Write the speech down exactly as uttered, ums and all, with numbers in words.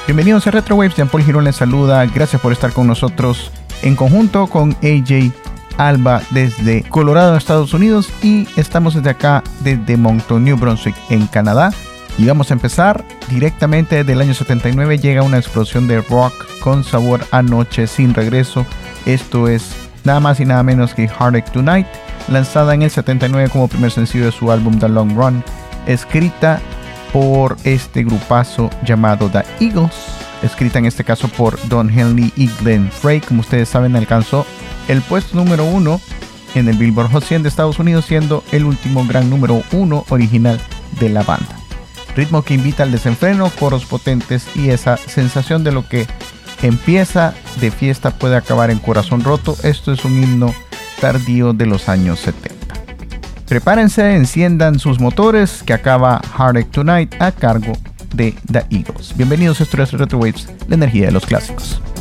Bienvenidos a Retro Waves, Jean Paul Girón les saluda, gracias por estar con nosotros en conjunto con A J Alba desde Colorado, Estados Unidos, y estamos desde acá, desde Moncton, New Brunswick, en Canadá. Y vamos a empezar directamente desde el año setenta y nueve, llega una explosión de rock con sabor a noche sin regreso. Esto es nada más y nada menos que Heartache Tonight, lanzada en el setenta y nueve como primer sencillo de su álbum The Long Run, escrita por este grupazo llamado The Eagles, escrita en este caso por Don Henley y Glenn Frey. Como ustedes saben, alcanzó el puesto número uno en el Billboard Hot cien de Estados Unidos, siendo el último gran número uno original de la banda. Ritmo que invita al desenfreno, coros potentes y esa sensación de lo que empieza de fiesta puede acabar en corazón roto. Esto es un himno tardío de los años setenta. Prepárense, enciendan sus motores, que acaba Heartache Tonight a cargo de The Eagles. Bienvenidos a esto es Retro Waves, la energía de los clásicos.